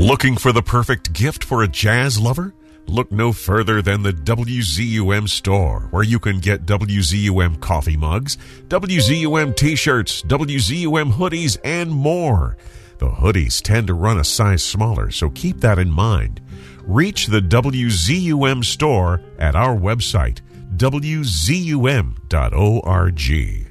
Looking for the perfect gift for a jazz lover? Look no further than the WZUM store, where you can get WZUM coffee mugs, WZUM t-shirts, WZUM hoodies, and more. The hoodies tend to run a size smaller, so keep that in mind. Reach the WZUM store at our website, WZUM.org.